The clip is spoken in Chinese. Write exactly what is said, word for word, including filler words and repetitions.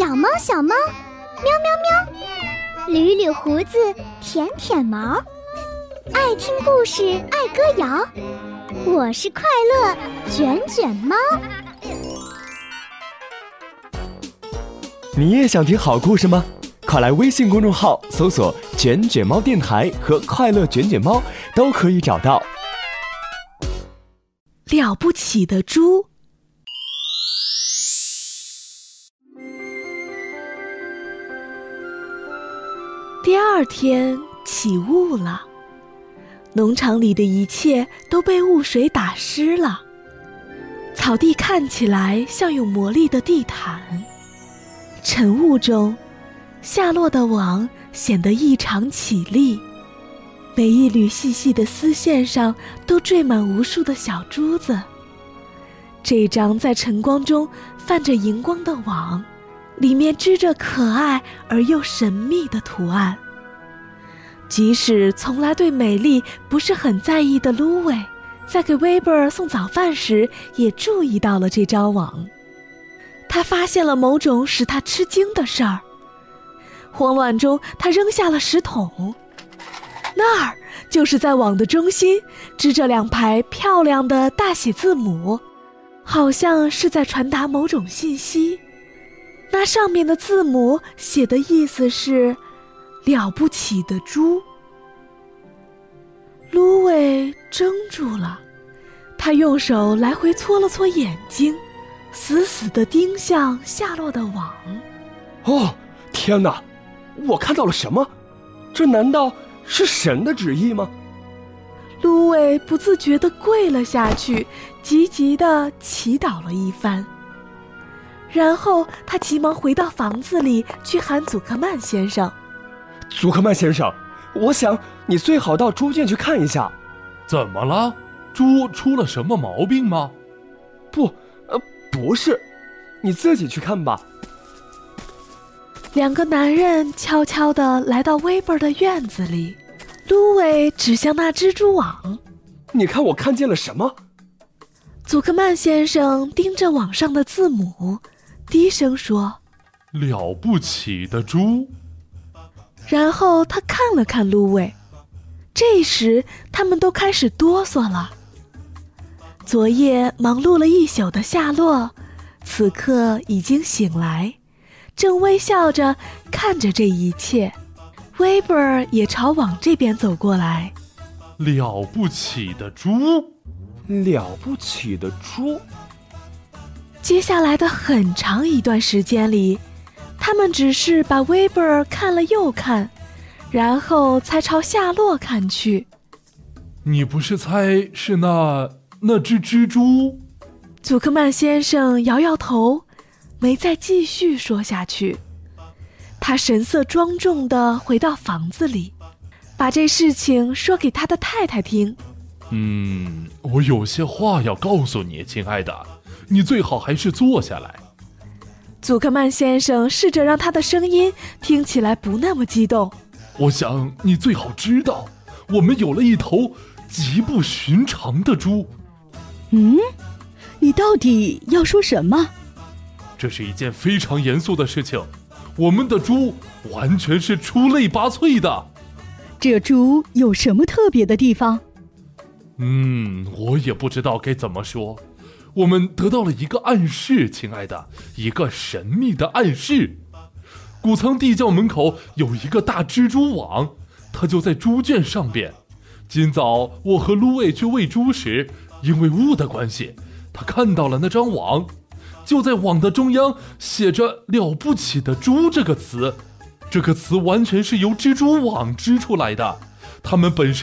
小猫小猫，喵喵喵，捋捋胡子，舔舔毛，爱听故事，爱歌谣，我是快乐卷卷猫。 你也想听好故事吗？快来微信公众号搜索卷卷猫电台和快乐卷卷猫，都可以找到。 了不起的猪。第二天起雾了，农场里的一切都被雾水打湿了，草地看起来像有魔力的地毯。晨雾中，下落的网显得异常绮丽，每一缕细细的丝线上都缀满无数的小珠子。这张在晨光中泛着荧光的网，里面织着可爱而又神秘的图案。即使从来对美丽不是很在意的芦苇，在给威伯尔送早饭时也注意到了这张网。他发现了某种使他吃惊的事儿。慌乱中，他扔下了石桶。那儿就是在网的中心，织着两排漂亮的大写字母，好像是在传达某种信息。那上面的字母写的意思是了不起的猪。芦苇怔住了，他用手来回搓了搓眼睛，死死地盯向下落的网。 哦，天哪！我看到了什么？这难道是神的旨意吗？ 芦苇不自觉地跪了下去，急急地祈祷了一番。然后他急忙回到房子里去喊祖克曼先生。 祖克曼先生，我想你最好到猪圈去看一下。 怎么了？猪出了什么毛病吗？ 不，呃，不是，你自己去看吧。 两个男人悄悄地来到威伯的院子里，芦苇指向那蜘蛛网。 你看我看见了什么？ 祖克曼先生盯着网上的字母，低声说： 了不起的猪。 然后他看了看芦苇，这时他们都开始哆嗦了。昨夜忙碌了一宿的夏洛，此刻已经醒来，正微笑着看着这一切。威伯尔也朝网这边走过来。 了不起的猪， 了不起的猪。 接下来的很长一段时间里，他们只是把威伯尔看了又看，然后才朝夏洛看去。 你不是猜是那那只蜘蛛？ 祖克曼先生摇摇头，没再继续说下去。他神色庄重地回到房子里，把这事情说给他的太太听。 嗯，我有些话要告诉你，亲爱的，你最好还是坐下来。 祖克曼先生试着让他的声音听起来不那么激动。 我想你最好知道，我们有了一头极不寻常的猪。 嗯，你到底要说什么？ 这是一件非常严肃的事情，我们的猪完全是出类拔萃的。 这猪有什么特别的地方？ 嗯，我也不知道该怎么说。我们得到了一个暗示，亲爱的，一个神秘的暗示。谷仓地窖门口有一个大蜘蛛网，它就在猪圈上边。今早我和芦苇去喂猪时，因为雾的关系，他看到了那张网，就在网的中央写着了不起的猪这个词。这个词完全是由蜘蛛网织出来的，它们本身